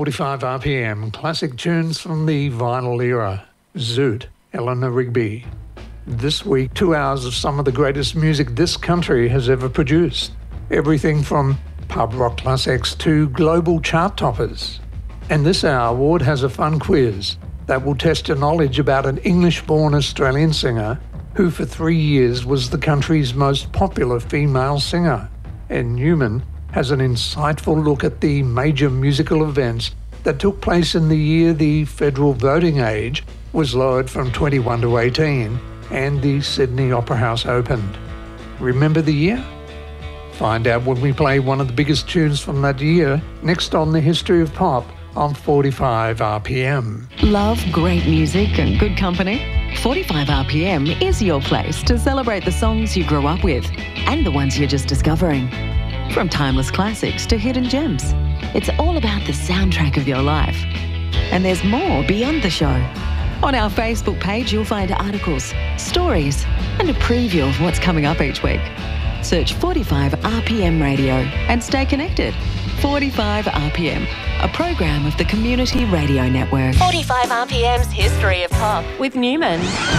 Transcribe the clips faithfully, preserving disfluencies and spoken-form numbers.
forty-five R P M, classic tunes from the vinyl era. Zoot, Eleanor Rigby. This week, two hours of some of the greatest music this country has ever produced. Everything from pub rock classics to global chart toppers. And this hour, Ward has a fun quiz that will test your knowledge about an English-born Australian singer who for three years was the country's most popular female singer. And Newman has an insightful look at the major musical events that took place in the year the federal voting age was lowered from twenty-one to eighteen and the Sydney Opera House opened. Remember the year? Find out when we play one of the biggest tunes from that year next on The History of Pop on forty-five R P M. Love great music and good company? forty-five R P M is your place to celebrate the songs you grew up with and the ones you're just discovering. From timeless classics to hidden gems, it's all about the soundtrack of your life. And there's more beyond the show. On our Facebook page, you'll find articles, stories, and a preview of what's coming up each week. Search forty-five R P M Radio and stay connected. forty-five R P M, a program of the Community Radio Network. forty-five R P M's History of Pop with Newman.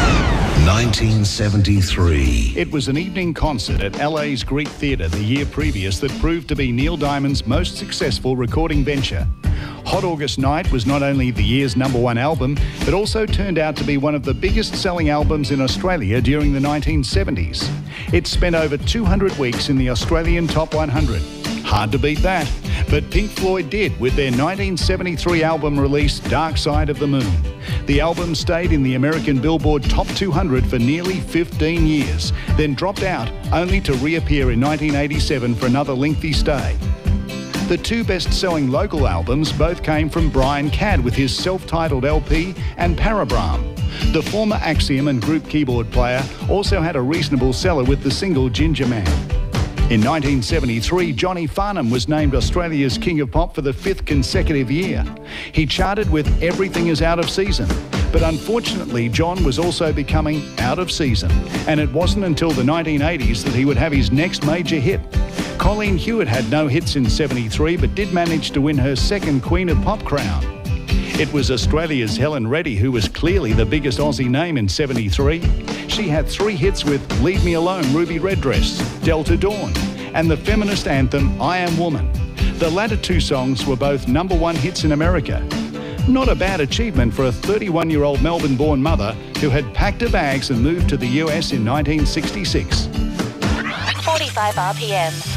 nineteen seventy-three. It was an evening concert at L A's Greek Theatre the year previous that proved to be Neil Diamond's most successful recording venture. Hot August Night was not only the year's number one album, but also turned out to be one of the biggest selling albums in Australia during the nineteen seventies. It spent over two hundred weeks in the Australian Top one hundred. Hard to beat that, but Pink Floyd did with their nineteen seventy-three album release, Dark Side of the Moon. The album stayed in the American Billboard Top two hundred for nearly fifteen years, then dropped out only to reappear in nineteen eighty-seven for another lengthy stay. The two best-selling local albums both came from Brian Cadd with his self-titled L P and Parabram. The former Axiom and group keyboard player also had a reasonable seller with the single Ginger Man. In nineteen seventy-three, Johnny Farnham was named Australia's King of Pop for the fifth consecutive year. He charted with Everything Is Out of Season, but unfortunately John was also becoming out of season, and it wasn't until the nineteen eighties that he would have his next major hit. Colleen Hewitt had no hits in seventy-three, but did manage to win her second Queen of Pop crown. It was Australia's Helen Reddy who was clearly the biggest Aussie name in seventy-three. She had three hits with Leave Me Alone, Ruby Red Dress, Delta Dawn, and the feminist anthem I Am Woman. The latter two songs were both number one hits in America. Not a bad achievement for a thirty-one-year-old Melbourne-born mother who had packed her bags and moved to the U S in nineteen sixty-six. forty-five R P M.